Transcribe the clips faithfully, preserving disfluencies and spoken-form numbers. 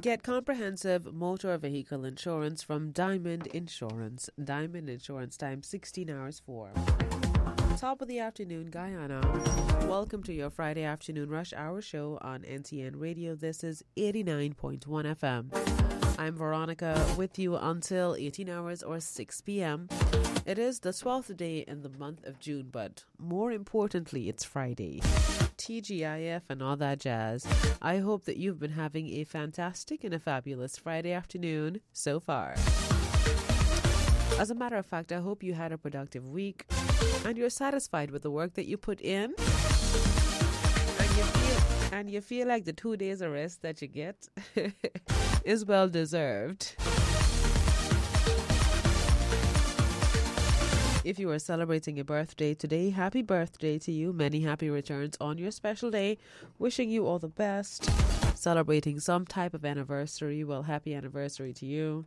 Get comprehensive motor vehicle insurance from Diamond Insurance. Diamond Insurance, time sixteen hours four. Top of the afternoon, Guyana. Welcome to your Friday afternoon rush hour show on N T N Radio. This is eighty-nine point one F M. I'm Veronica with you until eighteen hours or six p.m. It is the twelfth day in the month of June, but more importantly, it's Friday. T G I F and all that jazz. I hope that you've been having a fantastic and a fabulous Friday afternoon so far. As a matter of fact, I hope you had a productive week and you're satisfied with the work that you put in. And you feel, and you feel like the two days of rest that you get is well deserved. If you are celebrating a birthday today, happy birthday to you. Many happy returns on your special day. Wishing you all the best. Celebrating some type of anniversary, well, happy anniversary to you.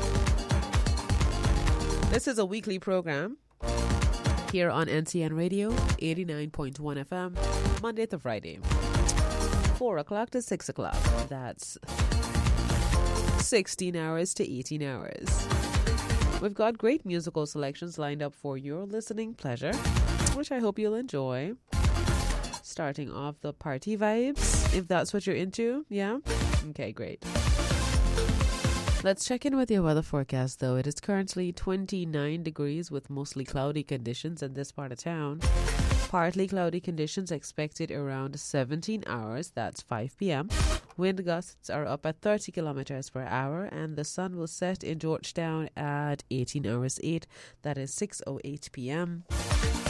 This is a weekly program here on N T N Radio, eighty-nine point one F M, Monday to Friday, four o'clock to six o'clock. That's sixteen hours to eighteen hours. We've got great musical selections lined up for your listening pleasure, which I hope you'll enjoy. Starting off the party vibes, if that's what you're into, yeah? Okay, great. Let's check in with your weather forecast, though. It is currently twenty-nine degrees with mostly cloudy conditions in this part of town. Partly cloudy conditions expected around seventeen hours, that's five p.m. Wind gusts are up at thirty kilometers per hour, and the sun will set in Georgetown at eighteen hours eight, that is six oh eight p.m.